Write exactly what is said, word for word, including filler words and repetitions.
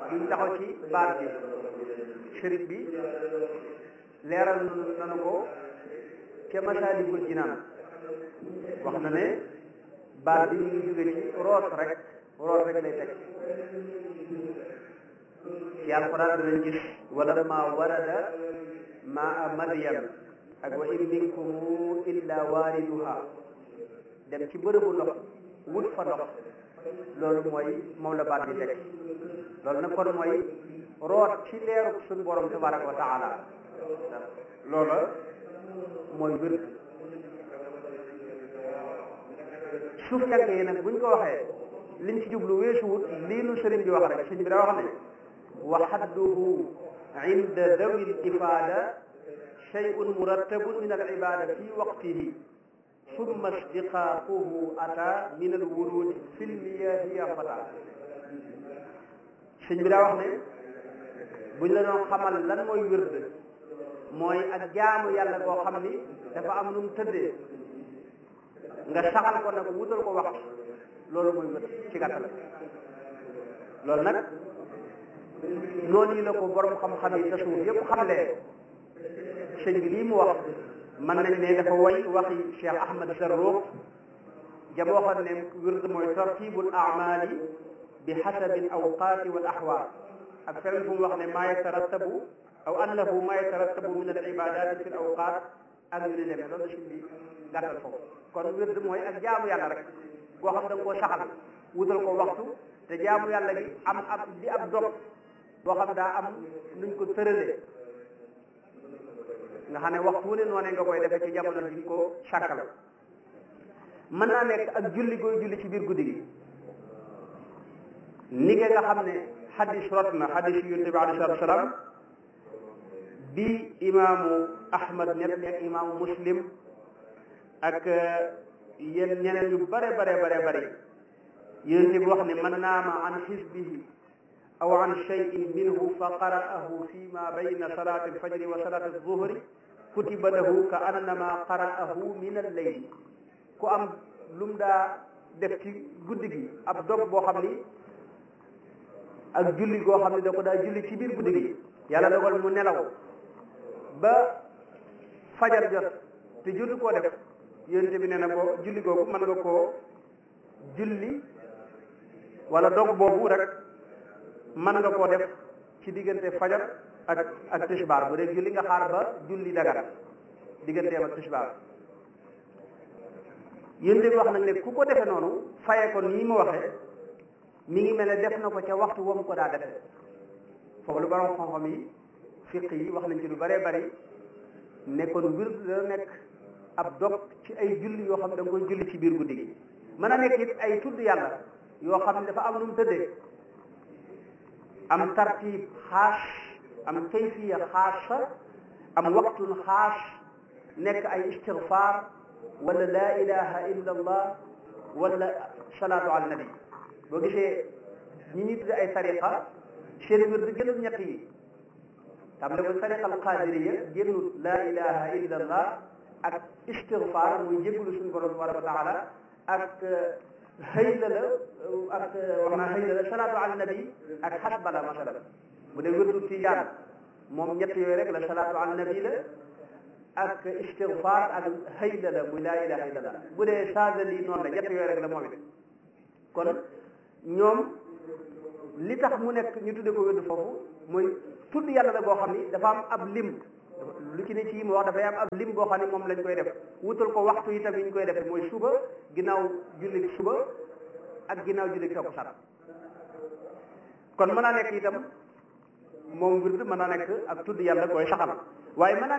duñ taxaw ci baat bi sëriñ bi leeral nanu ko ca Masaalikul Jinaan wax na ne baat bi ñu ngi jóge ci root rek root rek lay teg ci alquran danañ gis wala ma warada maa Madyan ak wa in minkum illa waariduha dem ci bërëbu ndox wut fa ndox loolu mooy moom la baat bi teg loolu nag kon mooy root ci leeru suñu borom tabaraka wa taala loola mooy wér suuf yàgg yi nag buñ ko waxee liñ ci jublu weesuwut lii nu sëriñ bi wax rek sëriñ bi daa wax ne wa xadduhu inda dawi l-ifaada shay'un murattabun min al-ibaada fi waqtihi summa istiqaaquhu ata min al-wuruudi fi l-miyaahi ya fata sëriñ bi daa wax ne buñ la doon xamal lan mooy wird mooy ak jaamu yàlla koo xam ni dafa am nu mu tëddee nga saxal ko nag wutal ko waxtu loolu mooy wird ci gàttal loolu nag noonu yi la ko borom xam-xam yi tasawuf yëpp xamlee sëñ bi lii mu wax mën nañ ne dafa way waxi Cheikh Ahmad Zarruq jam waxoon ne wird mooy tartibul amali bi hasabi al awqati wal ahwal ak feneen fu mu wax ne maa yatarattabu aw annahu maa yatarattabu min al ibadati fi l awqat ak yu ne demee loolu sëñ bi gàttal foofu kon wird mooy ak jaamu yàlla rek koo xam da nga koo saxal wutal ko waxtu te jaamu yàlla gi am ab di ab dog boo xam daa am nuñ ko tëralee nga xam ne waxtu wu ne noonee nga koy defee ci jamono bi ko sàkkal mën naa nekk ak julli gooy julli ci biir guddi gi ni nga nga xam ne xadis rot na xadis yonent bi alayhi salaatu salaam bi imaamu Ahmad net ak imaamu Muslim ak yéen ñeneen yu bare bare bare bare yonent bi wax ne man naama an xisbihi aw an cheyin minhu fa qara'ahu fi ma bayna salati alfajri wa salati alzuhri kutiba lahu ka annama qara'ahu min alleyli ku am lum daa def ci guddi gi ab dog boo xam ni ak julli goo xam ne da ko daa julli ci biir guddi gi yàlla dogal mu nelaw ba fajar jot te jotu koo def yonent bi nee na ko julli googu mën nga koo julli wala dog boobu rek mën nga koo def ci diggante fajar ak ak tisbaar bu dee julli nga xaar ba julli dagar digganteem ak tisbaar yéen bi wax nag ne ku ko defee noonu fayee ko nii ma waxee mi ngi mel ne def na ko ca waxtu wam ko daa defee foofu lu borom xam-xam yi fiq yi wax nañ ci lu bëree bëri ne kon wird da nekk ab dog ci ay julli yoo xam ne da nga koy julli ci biir guddi gi mën a nekk it ay tudd yàlla yoo xam ne dafa am nu mu tëddee am tartib xaas am kayfiya xaasa am waxtun xaas nekk ay istigfaar wala laa ilaha illa allah wala salaatu ala nabi boo gisee ñi ñuy tudde ay tariqa seen wird gënul ñett yi tam ne ko tariqa al qadiriya génnul laa ilaha illa allah ak istigfaar muy jéggalu suñu borom tabaraka wa taala ak xëyla la ak wax naa xëyla la salaatu ala nabi ak xasbala masalan bu dee wirdu tijaan moom ñett yooyu rek la salaatu ala nabi la ak istigfaar ak xëyla la muy laa ilaha illallah bu dee saadali noonu la ñett yooyu rek la moom it kon ñoom li tax mu nekk ñu tudde ko wirdu foofu mooy tudd yàlla la boo xam ni dafa am ab lim lu ci ne ci yi mu wax dafay am ab lim boo xam ne moom lañ koy def wutal ko waxtu itam yi ñu koy def mooy suba ginnaaw julli suba ak ginnaaw julli takkusaan kon mën naa nekk itam moom wird mën naa nekk ak tudd yàlla koy saxal waaye mën naa